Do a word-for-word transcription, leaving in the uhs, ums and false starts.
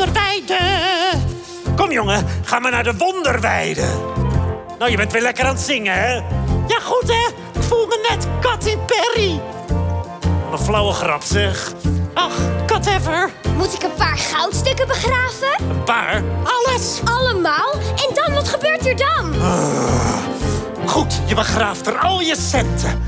wonderweide. Kom jongen, ga maar naar de wonderweide. Nou, je bent weer lekker aan het zingen, hè? Ja, goed hè. Ik voel me net Katy Perry. Wat een flauwe grap, zeg. Ach, whatever. Moet ik een paar goudstukken begraven? Een paar? Alles. Allemaal? En dan, wat gebeurt er dan? Goed, je begraaft er al je centen.